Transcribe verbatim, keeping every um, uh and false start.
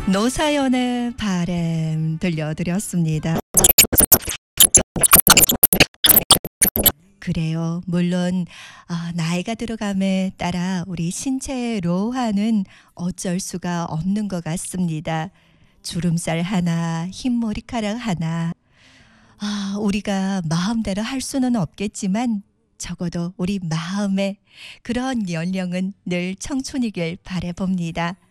노사연의 바람 들려드렸습니다. 그래요. 물론 아, 나이가 들어감에 따라 우리 신체의 로화는 어쩔 수가 없는 것 같습니다. 주름살 하나, 흰머리카락 하나. 아, 우리가 마음대로 할 수는 없겠지만 적어도 우리 마음의 그런 연령은 늘 청춘이길 바라봅니다.